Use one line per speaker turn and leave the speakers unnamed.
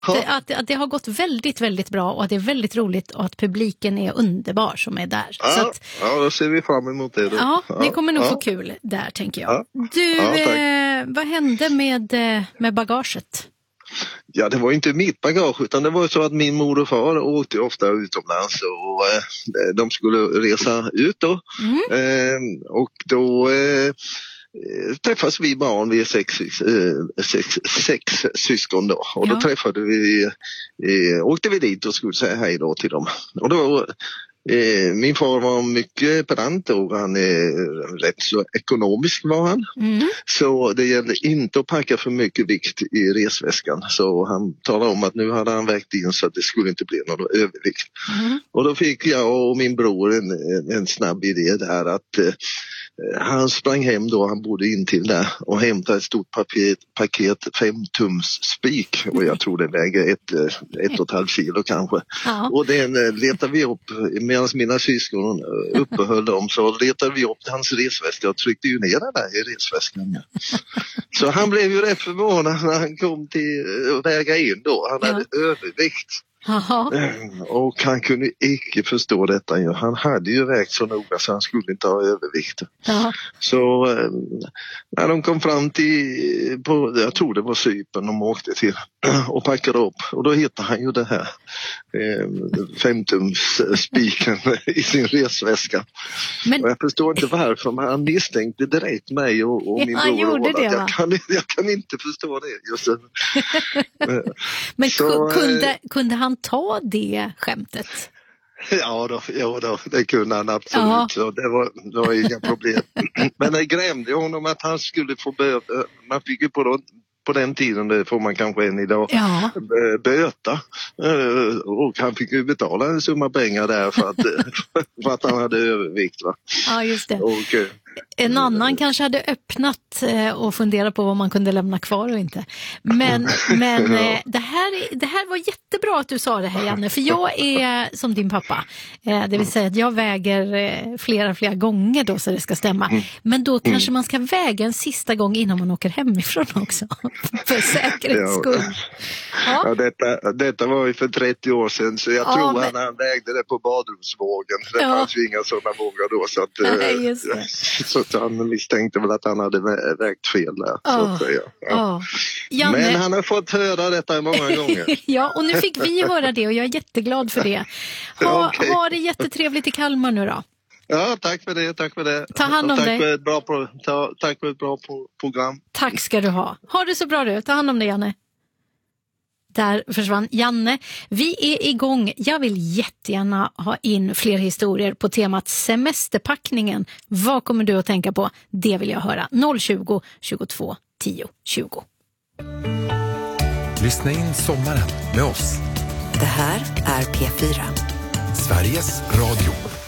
att det har gått väldigt, väldigt bra och att det är väldigt roligt och att publiken är underbar som är där.
Ja,
så att,
då ser vi fram emot det. Då.
Ja, ni kommer nog få kul där, tänker jag. Du, vad hände med bagaget?
Ja, det var inte mitt bagage utan det var så att min mor och far åkte ofta utomlands och de skulle resa ut då. Och då träffas vi barn, vi är sex syskon då. Och då träffade åkte vi dit och skulle säga hej då till dem. Och då min far var mycket pedant och han är rätt så ekonomisk var han. Så det gällde inte att packa för mycket vikt i resväskan. Så han talade om att nu hade han vägt in så att det skulle inte bli någon övervikt. Och då fick jag och min bror en snabb idé där att han sprang hem då, han bodde in till där och hämtade ett stort paket 5-tums spik och jag tror det väger 1,5 kilo kanske. Och den letade vi upp medan mina syskon uppehöll dem, så letade vi upp hans resväska och tryckte ju ner den där i resväskan. Så han blev ju rätt förvånad när han kom till att väga in då. Han hade övervikt. Och han kunde inte förstå detta. Han hade ju vägt så noga så han skulle inte ha övervikt. Så när de kom fram till jag tror det var Cypern de åkte till och packade upp, och då hittade han ju det här 5-tums spiken i sin resväska. Men... Och jag förstår inte varför, men han misstänkte direkt mig och min bror. Jag kan inte förstå det just nu.
Men så, kunde han ta det skämtet?
Ja då, det kunde han absolut. Så det var inga problem. Men det grämde honom att han skulle få man fick ju på den tiden, det får man kanske än idag, böta. Och han fick ju betala en summa pengar där för att han hade övervikt. Va? Ja, just det. Och,
en annan kanske hade öppnat och funderat på vad man kunde lämna kvar och inte. Men det här var jättebra att du sa det här, Janne. För jag är som din pappa. Det vill säga att jag väger flera gånger då så det ska stämma. Men då kanske man ska väga en sista gång innan man åker hemifrån också. För säkerhets skull.
Ja, detta var ju för 30 år sedan, så jag tror han vägde det på badrumsvågen. Det fanns ju inga sådana vågar då. Så att, så han misstänkte väl att han hade vägt fel där. Så att säga. Janne... Men han har fått höra detta många gånger.
Ja, och nu fick vi höra det och jag är jätteglad för det. Ha det jättetrevligt i Kalmar nu då.
Ja, tack för det.
Ta hand om dig.
Tack för ett bra program.
Tack ska du ha. Ha det så bra du. Ta hand om dig, Janne. Där försvann Janne. Vi är igång. Jag vill jättegärna ha in fler historier på temat semesterpackningen. Vad kommer du att tänka på? Det vill jag höra. 020 22 10 20.
Lyssna in sommaren med oss.
Det här är P4.
Sveriges Radio.